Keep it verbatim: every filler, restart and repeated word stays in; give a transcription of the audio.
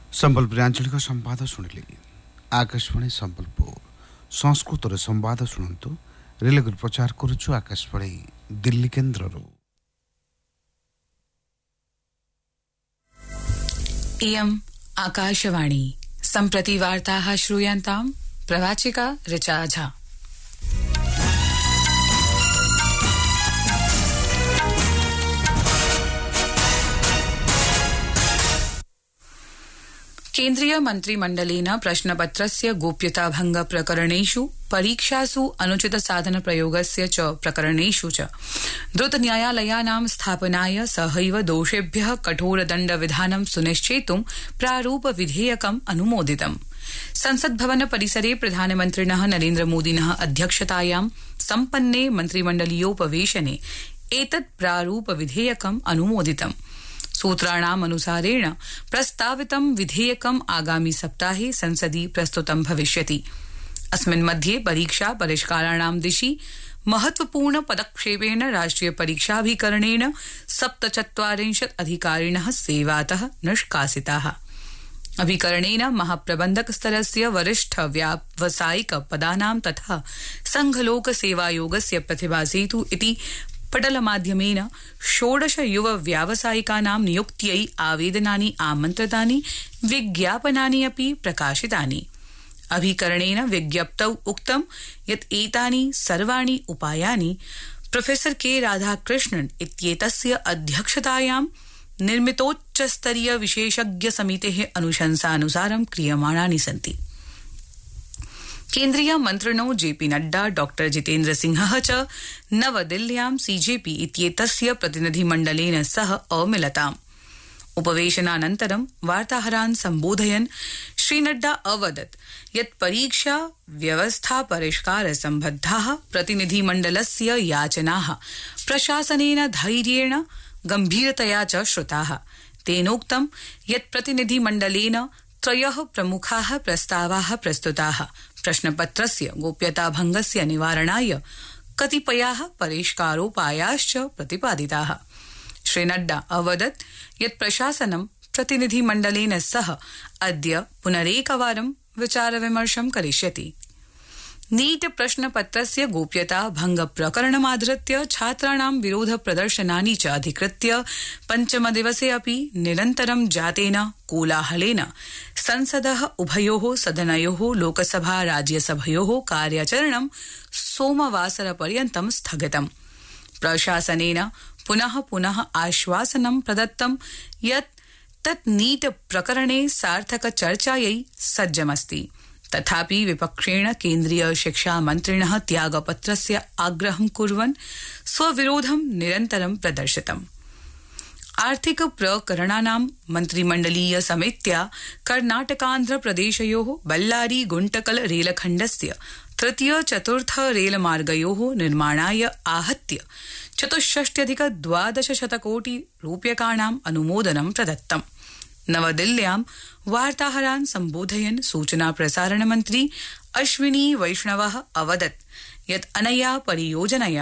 संबलपुर आंचलिक संवाद शुणिले आकाशवाणी संबलपुर संस्कृत संवाद शुणु रेलगुर प्रचार करुछु आकाशवाणी दिल्ली केन्द्र। इयम् आकाशवाणी सम्प्रति वार्ताः श्रूयन्ताम् प्रवाचिका ऋचा झा। केन्द्रीय मन्त्रिमण्डलेन प्रश्नपत्रस्य गोप्यताभंग प्रकरणेषु परीक्षासु अनुचित साधन प्रयोगस्य च प्रकरणेषु च द्रुत न्यायालयानां स्थापनाय सहैव दोषेभ्यः कठोरदण्ड विधानं सुनिश्चेतुं प्रारूप विधेयकम् अनुमोदितम्। संसद्भवन परिसरे प्रधानमन्त्रिणः नरेन्द्रमोदिनः अध्यक्षतायां सम्पन्ने मन्त्रिमण्डलीयोपवेशने एतत् प्रारूप विधेयकम् अनुमोदितम्। सूत्राणाम् अनुसारेण प्रस्तावितं विधेयकम् आगामि सप्ताहे संसदि प्रस्तुतं भविष्यति। अस्मिन् मध्ये परीक्षा परिष्काराणां दिशि महत्वपूर्ण पदक्षेपेण राष्ट्रिय परीक्षाभिकरणेन सप्तचत्वारिंशत् अधिकारिणः सेवातः निष्कासिताः। अभिकरणेन महाप्रबन्धक स्तरस्य वरिष्ठ व्यावसायिक पदानां तथा संघलोक सेवायोगस्य प्रतिभासेतु इति पटलमाध्यमेन षोडश युव व्यावसायिकानां नियुक्त्यै आवेदनानि आमन्त्रितानि, विज्ञापनानि अपि प्रकाशितानि। अभिकरणेन विज्ञप्तौ उक्तं यत् एतानि सर्वाणि उपायानि प्रोफेसर के राधाकृष्णन् इत्येतस्य अध्यक्षतायां निर्मितोच्चस्तरीय विशेषज्ञ समितेः अनुशंसानुसारं क्रियमाणानि सन्ति। केन्द्रीय मन्त्रिणो जेपी नड्डा डॉक्टर जितेन्द्र सिंहः च नवदिल्ल्यां सीजेपी इत्येतस्य प्रतिनिधिमण्डलेन सह अमिलताम्। उपवेशनानन्तरं वार्ताहरान् सम्बोधयन् श्रीनड्डा अवदत् यत् परीक्षा व्यवस्था परिष्कार सम्बद्धाः प्रतिनिधिमण्डलस्य याचनाः प्रशासनेन धैर्येण गम्भीरतया च श्रुताः। तेनोक्तं यत् प्रतिनिधिमण्डलेन त्रयः प्रमुखाः प्रस्तावाः प्रस्तुताः। प्रश्नपत्रस्य गोप्यताभंगस्य निवारणाय कतिपयाः परिष्कारोपायाश्च प्रतिपादिताः। श्रीनड्डा अवदत् यत् प्रशासनं प्रतिनिधिमण्डलेन सह अद्य पुनरेकवारं विचारविमर्शं करिष्यति। नीट प्रश्नपत्रस्य गोप्यता भंग प्रकरणमाधृत्य छात्राणां विरोध प्रदर्शनानि च अधिकृत्य पञ्चमदिवसे अपि निरन्तरं जातेन कोलाहलेन संसदः उभयोः सदनयोः लोकसभा राज्यसभयोः कार्याचरणं सोमवासरपर्यन्तं स्थगितम्। प्रशासनेन पुनः पुनः आश्वासनं प्रदत्तं यत् तत् नीट प्रकरणे सार्थक चर्चायै सज्जमस्ति। तथापि विपक्षेण केन्द्रीय शिक्षा मन्त्रिणः त्यागपत्रस्य आग्रहं कुर्वन् स्वविरोधं निरन्तरं प्रदर्शितम्। आर्थिक प्रकरणानां मन्त्रिमण्डलीय समित्या कर्णाटकान्ध्रप्रदेशयोः बल्लारी गुण्टकल रेलखण्डस्य तृतीय चतुर्थ रेलमार्गयोः निर्माणाय आहत्य चतुष्षष्ट्यधिक द्वादशशतकोटि रूप्यकाणाम् अनुमोदनं प्रदत्तम्। नवदिल्ल्यां वार्ताहरान् सम्बोधयन् सूचना प्रसारण मन्त्री अश्विनी वैष्णवः अवदत् यत् अनया परियोजनया